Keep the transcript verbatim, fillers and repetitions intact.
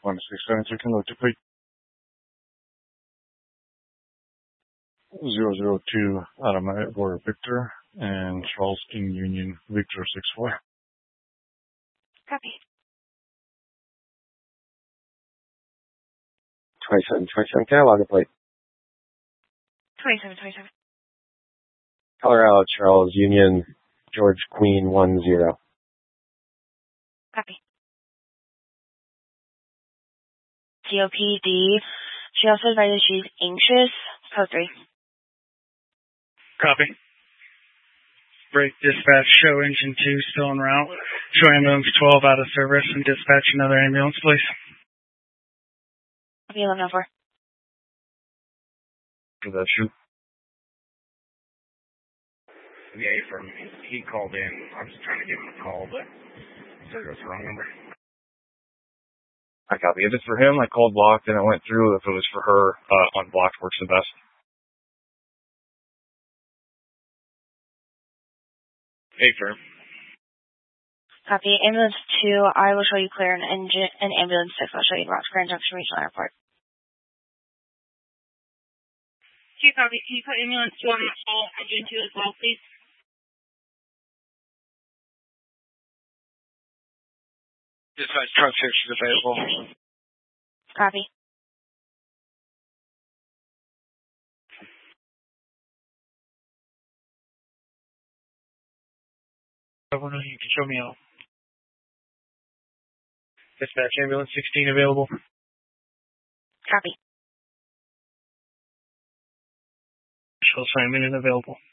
one six seven two, can look to plate zero zero two Automatic Border Victor and Charleston Union Victor six four. Copy. twenty-seven twenty-seven, can I log a plate? twenty-seven twenty-seven. Colorado Charles Union George Queen one zero. Copy. C O P D. She also advises she's anxious. Code three. Copy. Break dispatch, show engine two still en route. Show ambulance twelve out of service and dispatch another ambulance, please. Copy eleven oh four. Did that shoot? Yeah, from he called in. I was trying to give him a call, but he said it was the wrong number. I copy. If it's for him, I called blocked and it went through. If it was for her, uh, unblocked works the best. Hey, firm. Copy. Ambulance two, I will show you clear an engine, and ambulance six, I'll show you Rock Grand Junction Regional Airport. Okay, copy. Can you put ambulance two on the call, engine two as well, please? Dispatch truck six is available. Copy. Everyone, you can show me out. Dispatch ambulance sixteen available. Copy. Shell Simon is available.